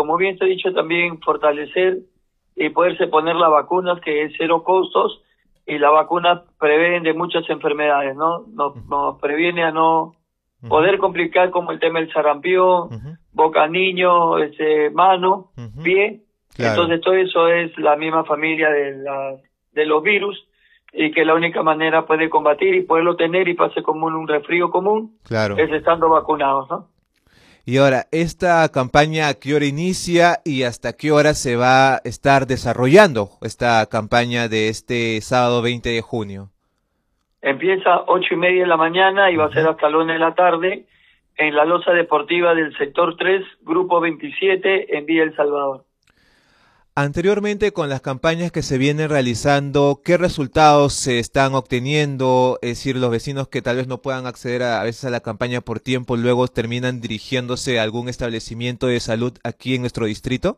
como bien te he dicho, también fortalecer y poderse poner las vacunas, que es cero costos, y las vacunas previenen de muchas enfermedades, ¿no? Nos previene a no poder complicar, como el tema del sarampión, boca, niño, mano, pie. Claro. Entonces todo eso es la misma familia de los virus, y que la única manera puede combatir y poderlo tener y pase como un resfrío común Claro. es estando vacunados, ¿no? Y ahora, ¿esta campaña a qué hora inicia y hasta qué hora se va a estar desarrollando esta campaña de este sábado 20 de junio? Empieza 8:30 de la mañana y va a ser hasta la 1 de la tarde en la loza deportiva del sector 3, grupo 27, en Villa El Salvador. Anteriormente, con las campañas que se vienen realizando, ¿qué resultados se están obteniendo? Es decir, los vecinos que tal vez no puedan acceder a veces a la campaña por tiempo, luego terminan dirigiéndose a algún establecimiento de salud aquí en nuestro distrito.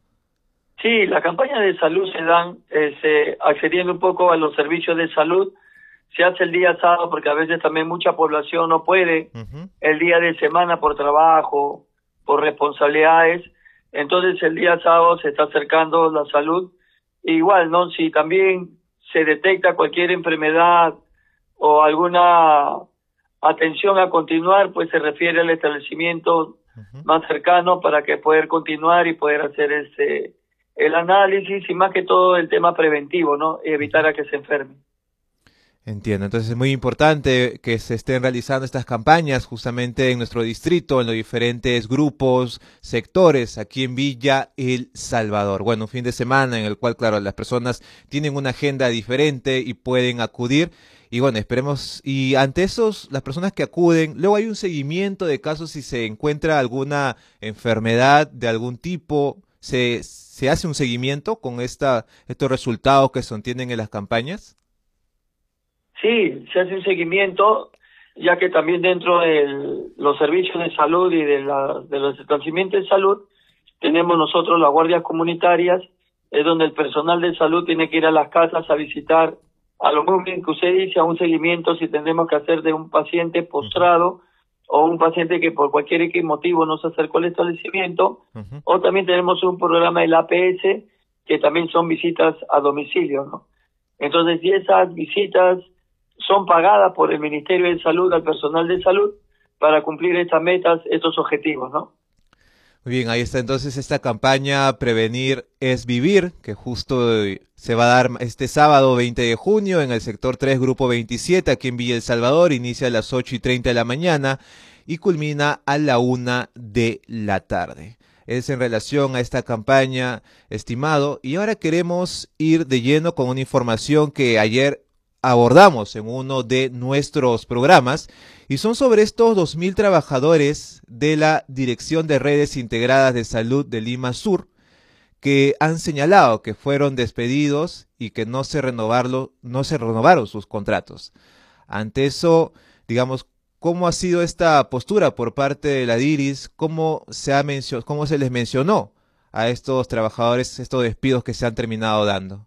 Sí, las campañas de salud se dan accediendo un poco a los servicios de salud. Se hace el día sábado porque a veces también mucha población no puede el día de semana por trabajo, por responsabilidades. Entonces el día sábado se está acercando la salud. Igual, ¿no? Si también se detecta cualquier enfermedad o alguna atención a continuar, pues se refiere al establecimiento más cercano para que poder continuar y poder hacer el análisis, y más que todo el tema preventivo, ¿no? Y evitar a que se enferme. Entiendo, entonces es muy importante que se estén realizando estas campañas justamente en nuestro distrito, en los diferentes grupos, sectores, aquí en Villa El Salvador. Bueno, un fin de semana en el cual, claro, las personas tienen una agenda diferente y pueden acudir. Y bueno, esperemos, y ante esos, las personas que acuden, luego hay un seguimiento de casos si se encuentra alguna enfermedad de algún tipo, se hace un seguimiento con estos resultados que se obtienen en las campañas. Sí, se hace un seguimiento, ya que también dentro de los servicios de salud y de los establecimientos de salud, tenemos nosotros las guardias comunitarias, es donde el personal de salud tiene que ir a las casas a visitar, a lo muy bien que usted dice, a un seguimiento si tenemos que hacer de un paciente postrado o un paciente que por cualquier X motivo no se acercó al establecimiento, o también tenemos un programa del APS, que también son visitas a domicilio, ¿no? Entonces, si esas visitas son pagadas por el Ministerio de Salud al personal de salud para cumplir estas metas, estos objetivos, ¿no? Muy bien, ahí está entonces esta campaña Prevenir es Vivir, que justo se va a dar este sábado 20 de junio en el sector 3, grupo 27, aquí en Villa El Salvador. Inicia a las 8:30 de la mañana y culmina a la 1 de la tarde. Es en relación a esta campaña, estimado, y ahora queremos ir de lleno con una información que ayer abordamos en uno de nuestros programas, y son sobre estos 2.000 trabajadores de la Dirección de Redes Integradas de Salud de Lima Sur, que han señalado que fueron despedidos y que no se renovaron sus contratos. Ante eso, digamos, ¿cómo ha sido esta postura por parte de la DIRIS? ¿Cómo se les mencionó a estos trabajadores estos despidos que se han terminado dando?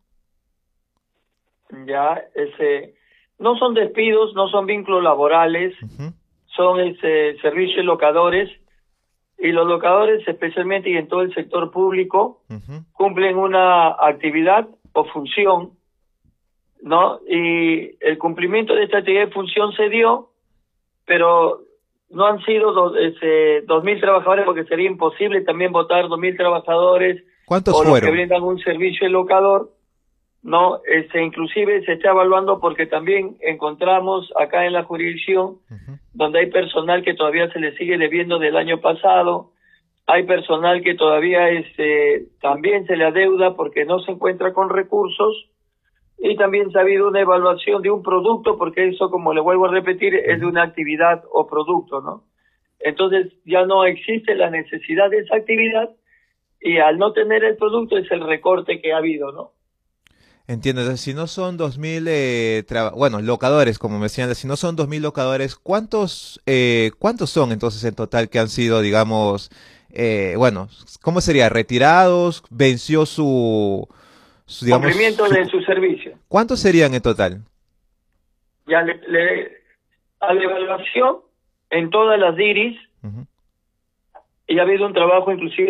Ya, no son despidos, no son vínculos laborales, son servicios locadores, y los locadores, especialmente y en todo el sector público, cumplen una actividad o función, ¿no? Y el cumplimiento de esta actividad y función se dio, pero no han sido 2.000 trabajadores, porque sería imposible también votar 2.000 trabajadores ¿Cuántos o los que fueron? brindan un servicio de locador. No, inclusive se está evaluando, porque también encontramos acá en la jurisdicción donde hay personal que todavía se le sigue debiendo del año pasado, hay personal que todavía también se le adeuda porque no se encuentra con recursos, y también se ha habido una evaluación de un producto, porque eso, como le vuelvo a repetir, es de una actividad o producto, ¿no? Entonces ya no existe la necesidad de esa actividad, y al no tener el producto es el recorte que ha habido, ¿no? Entiendo, entonces, si no son 2.000, bueno, locadores, como me decían, si no son 2.000 locadores, ¿cuántos son entonces en total que han sido, digamos, bueno, ¿cómo sería? ¿Retirados? ¿Venció digamos, Cumplimiento de su servicio. ¿cuántos serían en total? Ya a la evaluación en todas las DIRIS, y ha habido un trabajo inclusive